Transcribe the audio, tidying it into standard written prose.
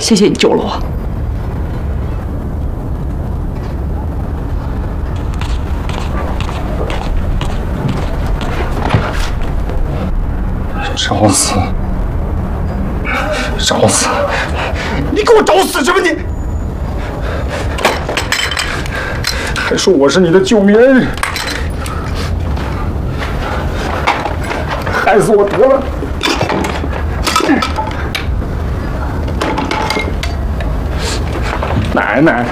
谢谢你救了我。 找死！找死！你给我找死去吧你！还说我是你的救命恩人，害死我得了！奶奶，